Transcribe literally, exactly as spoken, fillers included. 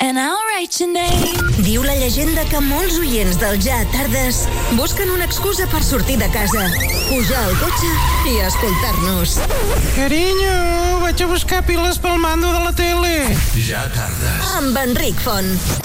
and I'll write your name. Diu la llegenda que molts oients del Ja Tardes busquen una excusa per sortir de casa, pujar al cotxe i escoltar-nos. Carinyo, vaig a buscar piles pel mando de la tele. Ja Tardes. Amb Enric Font.